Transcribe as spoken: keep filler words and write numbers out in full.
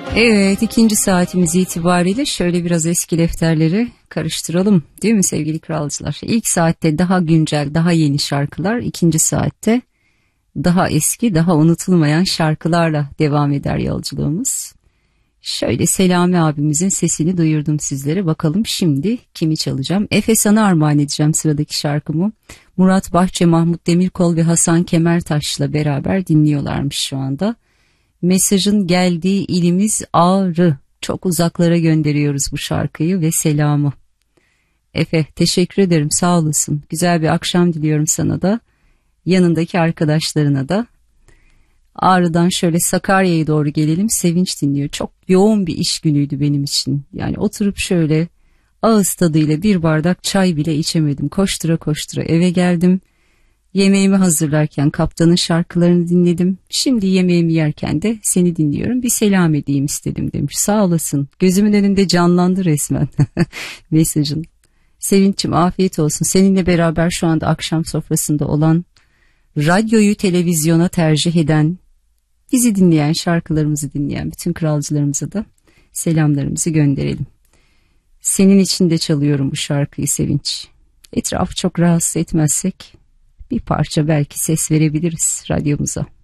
Evet, ikinci saatimiz itibariyle şöyle biraz eski defterleri karıştıralım, değil mi sevgili kralcılar? İlk saatte daha güncel, daha yeni şarkılar, ikinci saatte daha eski, daha unutulmayan şarkılarla devam eder yolculuğumuz. Şöyle Selami abimizin sesini duyurdum sizlere. Bakalım şimdi kimi çalacağım? Efe sana armağan edeceğim sıradaki şarkımı. Murat Bahçe, Mahmut Demirkol ve Hasan Kemertaş'la beraber dinliyorlarmış şu anda. Mesajın geldiği ilimiz Ağrı. Çok uzaklara gönderiyoruz bu şarkıyı ve selamı. Efe teşekkür ederim, sağ olasın. Güzel bir akşam diliyorum sana da. Yanındaki arkadaşlarına da. Ağrı'dan şöyle Sakarya'ya doğru gelelim. Sevinç dinliyor. Çok yoğun bir iş günüydü benim için. Yani oturup şöyle ağız tadıyla bir bardak çay bile içemedim. Koştura koştura eve geldim. Yemeğimi hazırlarken kaptanın şarkılarını dinledim. Şimdi yemeğimi yerken de seni dinliyorum. Bir selam edeyim istedim demiş. Sağ olasın. Gözümün önünde canlandı resmen mesajın. Sevinç'im afiyet olsun. Seninle beraber şu anda akşam sofrasında olan, radyoyu televizyona tercih eden, bizi dinleyen, şarkılarımızı dinleyen bütün kralcılarımıza da selamlarımızı gönderelim. Senin için de çalıyorum bu şarkıyı Sevinç. Etrafı çok rahatsız etmezsek bir parça belki ses verebiliriz radyomuza.